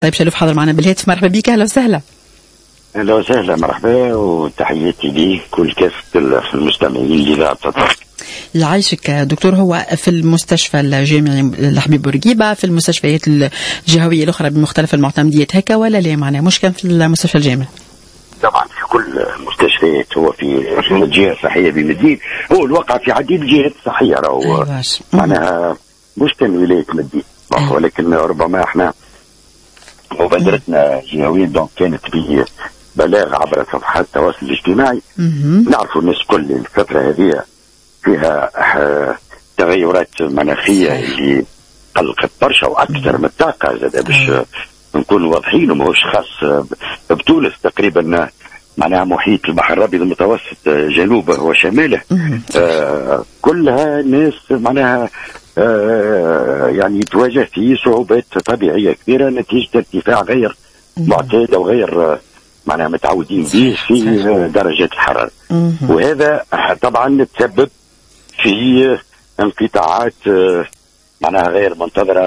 طيب شلوف حاضر معنا بالهاتف. مرحبا بك. اهلا وسهلا. اهلا وسهلا، مرحبا وتحياتي ليك كل كافة المستمعين اللي لا تطلع. يعيشك دكتور. هو في المستشفى الجامعي لحبيب بورقيبة، في المستشفيات الجهوية الأخرى بمختلف المعتمديات هكا ولا لا؟ معناه مش كان في المستشفى الجامعي؟ طبعا في كل المستشفيات، هو في الجهة الصحية بمدين، هو الواقع في عديد الجهات الصحية راهو معناها مش كان ولاية مدين، ولكن ربما احنا مبادرتنا جهوية دونك كانت ببلاغ عبر صفحات التواصل الاجتماعي. نعرفوا الناس كل الفترة هذه فيها تغيرات مناخية اللي قلقت برشا واكثر من الطاقة زاد باش نكون واضحين، وماهوش خاص بتونس، تقريبا معناها محيط البحر الابيض المتوسط جنوبه وشماله كلها ناس معناها يعني تواجه في صعوبات طبيعيه كبيره نتيجه ارتفاع غير معتاد او غير معناها متعودين به في درجات الحراره، وهذا طبعا تسبب في انقطاعات معناها غير منتظره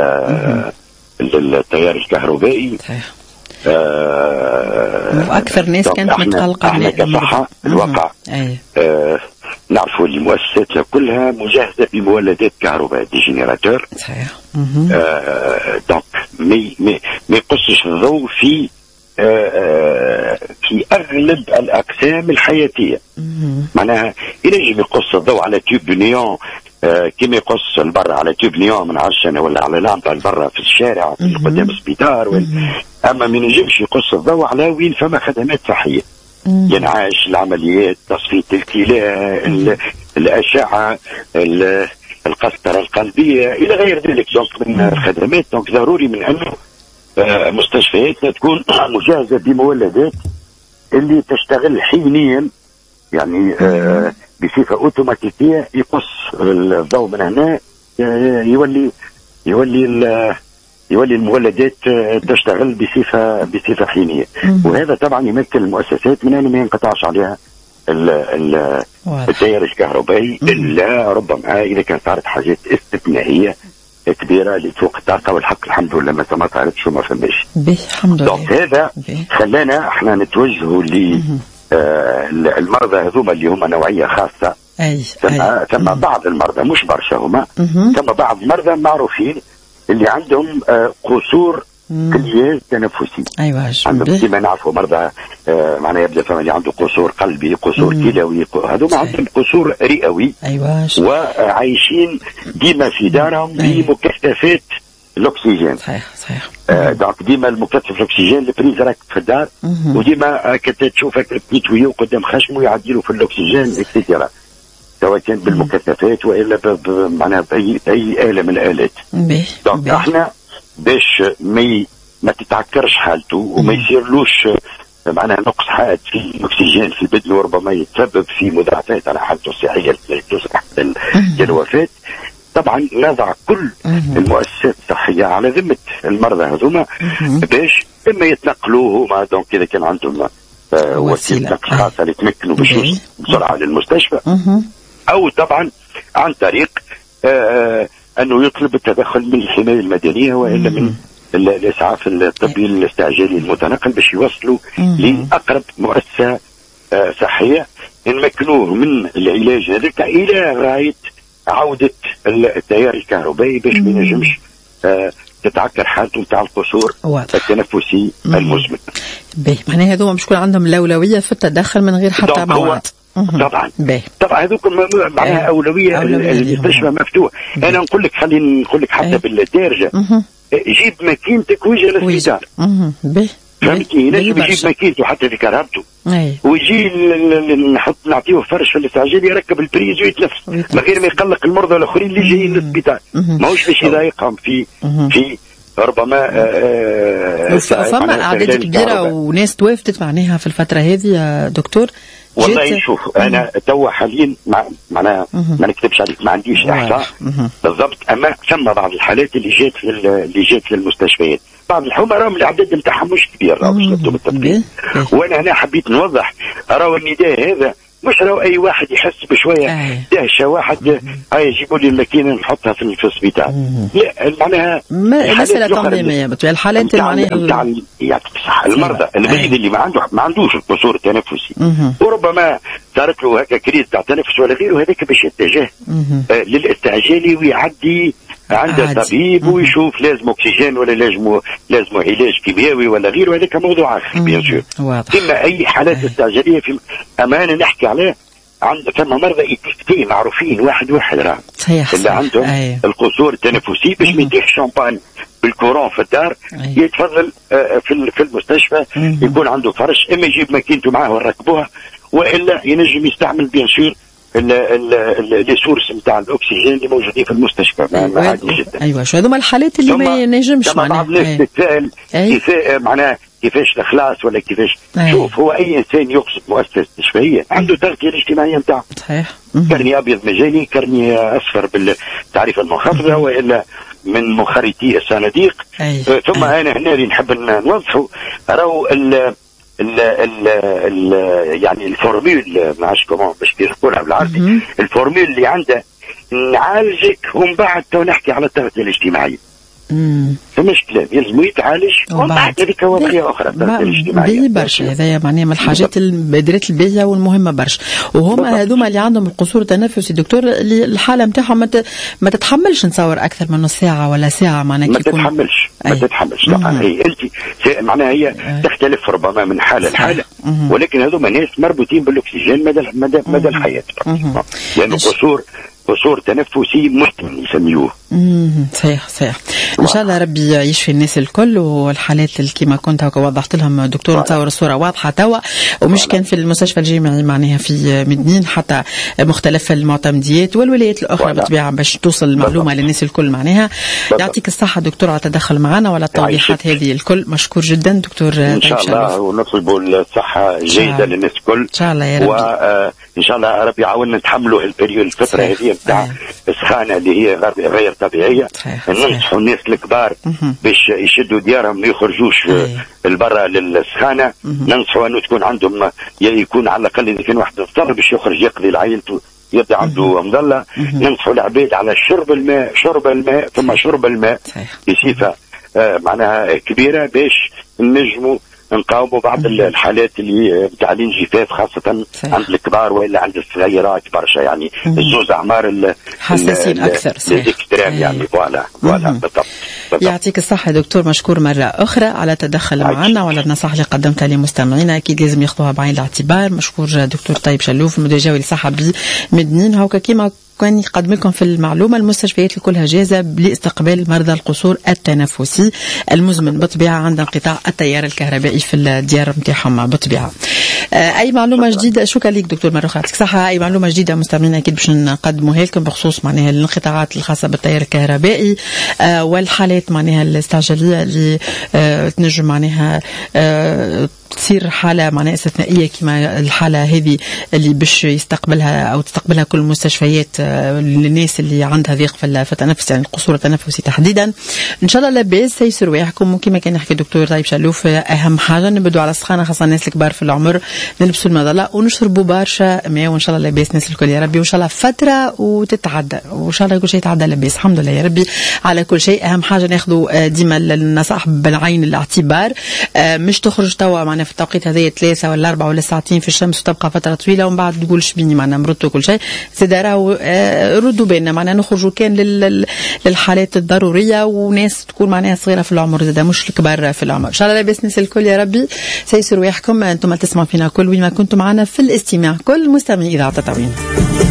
للتيار الكهربائي. واكثر ناس كانت متقلقه. احنا كصحه الواقع نعرفوا المؤسسات كلها مجهزه بمولدات كهرباء دي جينيراتور. صحيح. دونك ما يقصش الضوء في اغلب الاقسام الحياتيه. معناها ينجم يقص الضوء على تيوب نيون كما يقص البر على تيوب نيون من عشان ولا على لامبه البرة في الشارع في قدام السبيطار، اما ما ينجمش يقص الضوء على وين فما خدمات صحيه، ينعاش العمليات، تصفيه الكلى، الاشعه، القسطره القلبيه الى غير ذلك. دونك من الخدمات، دونك ضروري من انه مستشفياتنا تكون مجهزه بمولدات اللي تشتغل حينيا، يعني بصفه اوتوماتيكيه، يقص الضوء من هنا يولي المولدات تشتغل بصفه حينيه، وهذا طبعا يمكن المؤسسات من ان ما ينقطعش عليها التيار الكهربائي الا ربما اذا كانت صارت حاجات استثنائيه كبيره لتفوق الطاقه، والحق الحمد لله ما صارتش وما فماش. الحمد لله. دونك هذا خلانا احنا نتوجهوا للمرضى هذوما اللي هم نوعيه خاصه. ثم بعض المرضى مش برشا هما، ثم بعض المرضى معروفين اللي عندهم قصور كليات تنفسي. عندهم كما نعرفوا مرضى معناها يبدا فما اللي عنده قصور قلبي، قصور كلوي، هذوما عندهم قصور رئوي. وعايشين ديما في دارهم بمكثفات الاكسجين. صحيح. دونك ديما المكثف الاكسجين البريز راك في الدار، وديما كنت تشوفك بتويو قدام خشمه يعدي له في الاكسجين اكسترا، سواء كان بالمكثفات والا معناها باي اله من الالات. دونك احنا باش ما تتعكرش حالته وما يصيرلوش معناها نقص حاد في الاكسجين في البدن، وربما يتسبب في مضاعفات على حالته الصحيه التي تصبح الوفاه. طبعا نضع كل المؤسسات الصحيه على ذمه المرضى هذوما باش اما يتنقلوا هما، دونك اذا كان عندهم وسيله نقل خاصه يتمكنوا باش بسرعه للمستشفى، او طبعا عن طريق انه يطلب التدخل من الحمايه المدنيه والا من الاسعاف الطبي الاستعجالي المتنقل باش يوصلوا لاقرب مؤسسه صحيه نمكنوه من العلاج هذاك الى غايه عوده التيار الكهربائي باش ما ينجمش تتعكر حالته نتاع القصور التنفسي المزمن. معناها هذوما باش يكون عندهم الاولويه في التدخل من غير حتى موعد. طبعا هذوك معناها اولويه المستشفى مفتوح. انا نقول لك خليني نقول لك حتى بالدارجه جيب ماكينتك وجه للسبيطار، فهمتني؟ ينجم يجيب ماكينته حتى في كهربته ويجي نعطيه فرش في الاستعجال يركب البريز ويتلف من غير ما يقلق المرضى الاخرين اللي جايين للسبيطار. ماهوش باش يضايقهم في ربما فما اعداد كبيره وناس توافدت معناها في الفتره هذه يا دكتور. والله شوف انا توا حاليا معناها ما نكتبش عليك ما عنديش احصاء بالضبط، اما ثم بعض الحالات اللي جات للمستشفيات، بعض الحمى راهم العدد نتاعهم مش كبير راهو بالتطبيق. وانا هنا حبيت نوضح راهو النداء هذا مش لو اي واحد يحس بشويه دهشه واحد هاي يجيبوا لي الماكينه نحطها في السبيطار. لا معناها مساله تنظيميه بتوع الحالات معناها يعطيك الصحه المرضى المريض اللي ما عندوش القصور التنفسي وربما صارت له هكا كريز تاع تنفس ولا غيره، هذاك باش يتجه للاستعجالي ويعدي عند طبيب ويشوف لازم اكسجين ولا لازم علاج كيميائي ولا غيره، هذاك موضوع اخر بيان سور. اما اي حالات استعجاليه في امانه نحكي عليه عند ثم مرضى اكتفي معروفين واحد راه اللي عندهم القصور التنفسي باش ما يديح شامبان بالكورون في الدار يتفضل في المستشفى يكون عنده فرش، اما يجيب ماكينته معاه ونركبوها، والا ينجم يستعمل بيان سور لي سورس نتاع الاكسجين اللي موجودين في المستشفى. عادي جدا. ايوه شو هذوما الحالات اللي ما ينجمش معناها بعض الناس تتساءل معناها كيفاش الخلاص ولا كيفاش. شوف هو اي انسان يقصد مؤسسه تشفيهيه عنده تغطيه الاجتماعيه نتاعه. صحيح. كرني ابيض مجاني، كرني اصفر بالتعريفه المنخفضه، والا من مخرجي الصناديق. ثم انا هنا اللي نحب نوضحوا راهو يعني الفورمول ما عادش كمان باش نقولها بالعربي، الفورمول اللي عنده نعالجك ومن بعد تو نحكي على التغطيه الاجتماعيه. فمش كلام يلزم يتعالج ومن بعد هذيك وضعيه اخرى التغطيه الاجتماعيه برشا. هذايا معناها من الحاجات البادرات الباهيه والمهمه برشا. وهما هذوما اللي عندهم القصور التنفسي دكتور اللي الحاله نتاعهم ما تتحملش نصور اكثر من نص ساعه ولا ساعه معناها ما تتحملش طبعا. هي انت معناها هي تختلف ربما من حاله لحاله، ولكن هذوما ناس مربوطين بالاكسجين مدى الحياه، لانه قصور تنفسي مزمن يسميوه. صحيح. ان شاء الله ربي يشفي الناس الكل، والحالات اللي كما كنت هكا وضحت لهم دكتور نتصور الصوره واضحه توا، ومش كان في المستشفى الجامعي معناها في مدنين، حتى مختلف المعتمديات والولايات الاخرى بالطبيعه باش توصل المعلومه للناس الكل معناها. يعطيك الصحه دكتور على التدخل معنا وعلى التوضيحات هذه الكل. مشكور جدا دكتور. ان شاء الله ونطلب الصحه جيده للناس الكل ان شاء الله يا رب. وان شاء الله ربي يعاوننا نتحملوا الفتره هذه نتاع السخانه اللي هي غير طبيعيه. ننصحوا الناس الكبار باش يشدوا ديارهم ما يخرجوش البرة للسخانه. ننصحوا انه تكون عندهم يكون على الاقل اذا كان واحد اضطر باش يخرج يقضي لعائلته يبدا عنده مظله. ننصحوا العباد على شرب الماء ثم شرب الماء بصفه معناها كبيره باش نجموا نقاوموا بعض الحالات اللي بتاع الانجفاف خاصة عند الكبار وإلا عند الصغيرات برشا، يعني الزوز أعمار حساسين أكثر. الاكستريم يعني فوالا بالضبط. يعطيك الصحة دكتور، مشكور مرة أخرى على التدخل معنا وعلى النصائح اللي قدمتها لمستمعينا، أكيد لازم ياخذوها بعين الاعتبار. مشكور دكتور طيب شلوف المدير الجوي للصحة بمدنين. هوكا كيما كان يقدم لكم في المعلومة المستشفيات كلها جاهزة لاستقبال مرضى القصور التنفسي المزمن بطبيعة عند انقطاع التيار الكهربائي في الديار نتاعهم بطبيعة. أي معلومة جديدة، شكرا لك دكتور مرة يعطيك صحة. أي معلومة جديدة مستمعينا أكيد باش نقدموها لكم بخصوص معناها الانقطاعات الخاصة بالتيار الكهربائي والحالات معناها الاستعجالية اللي تنجم معناها تصير حالة معناها استثنائية كما الحالة هذه اللي باش يستقبلها أو تستقبلها كل المستشفيات للناس اللي عندها ضيق في التنفس، يعني القصور التنفسي تحديدا. إن شاء الله لاباس سيسر رواحكم. وكما كان يحكي الدكتور طيب شلوف، أهم حاجة نبدو على السخانة خاصة الناس الكبار في العمر، نلبسوا المظلة ونشربوا برشا ماء، وإن شاء الله لاباس الناس الكل يا ربي، وإن شاء الله فترة وتتعدى، وإن شاء الله كل شيء يتعدى لاباس الحمد لله يا ربي على كل شيء. أهم حاجة ناخذوا ديما النصائح بالعين الاعتبار، مش تخرج توا معنا في التوقيت هذا 3 ولا 4 ولا ساعتين في الشمس وتبقى فترة طويلة ومن بعد تقول شبيني معنا مرضت وكل شيء. زاد راهو ردوا بالنا معنا نخرجوا كان للحالات الضرورية، وناس تكون معناها صغيرة في العمر زاد مش الكبار في العمر. إن شاء الله لاباس ناس الكل يا ربي سيسر رواحكم. أنتم تسمعوا فينا كل وين ما كنتم معنا في الاستماع كل مستمعي إذاعة تطاوين.